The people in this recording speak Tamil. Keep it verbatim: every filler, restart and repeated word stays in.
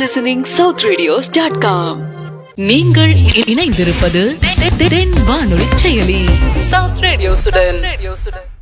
listening south radios dot com. நீங்கள் இணைந்திருப்பது தென் வானொலி செயலி சவுத் ரேடியோசுடன்.